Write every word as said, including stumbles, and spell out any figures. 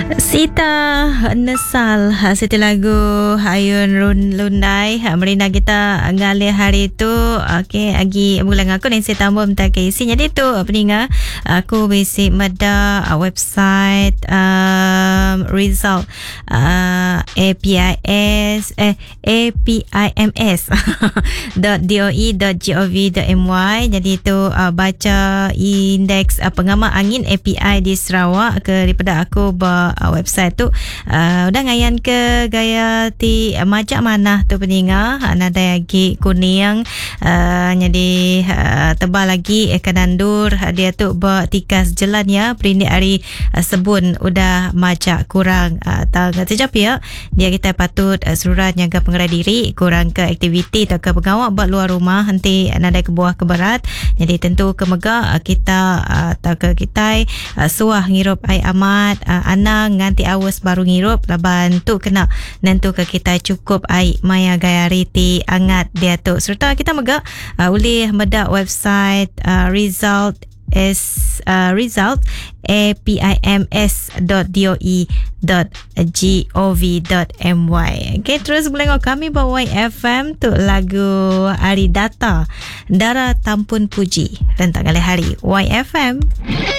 Sita Nesal setiap lagu Ayun Run Lundai merina kita ngalih hari tu. Okey, agi bulan aku ni saya tambah minta ke isi. Jadi tu peninga aku basic meda website um, result uh, A P I S eh A P I M S .doe.gov.my. Jadi tu uh, baca indeks uh, pengamal angin A P I di Sarawak ke daripada aku ba uh, website tu uh, udah ngayan ke gaya ti uh, majak mana tu peninga nada lagi kuning uh, jadi uh, tebal lagi eh, kanandur uh, dia tu ba tikas jalan ya perindik hari uh, sebun udah majak kurang uh, tak sejap ya dia kita patut uh, surat nyaga pengerai diri kurang ke aktiviti atau ke pengawak buat luar rumah nanti uh, nada ke buah ke barat. Jadi tentu ke mega uh, kita uh, tak ke kita uh, suah ngirup ai amat uh, anang nganti awas baru ngirup laban tu kena nentu ke kita cukup ai maya gaya riti angat dia tu serta kita mega uh, boleh meda website uh, result is uh, result A P I M S dot doe dot gov.my. Okay, terus boleh ngok kami bawa Y F M tu lagu Hari Data Dara Tampun Puji rentang kali hari Y F M.